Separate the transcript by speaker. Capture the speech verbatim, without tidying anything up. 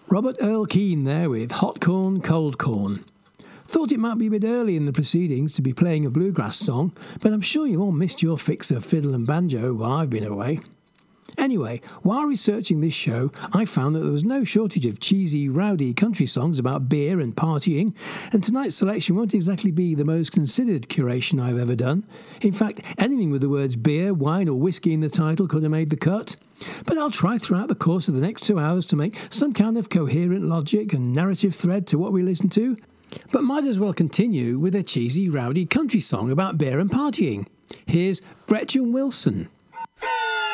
Speaker 1: Robert Earl Keane there with Hot Corn, Cold Corn. Thought it might be a bit early in the proceedings to be playing a bluegrass song, but I'm sure you all missed your fix of fiddle and banjo while I've been away. Anyway, while researching this show, I found that there was no shortage of cheesy, rowdy country songs about beer and partying, and tonight's selection won't exactly be the most considered curation I've ever done. In fact, anything with the words beer, wine or whiskey in the title could have made the cut. But I'll try throughout the course of the next two hours to make some kind of coherent logic and narrative thread to what we listen to, but might as well continue with a cheesy, rowdy country song about beer and partying. Here's Gretchen Wilson.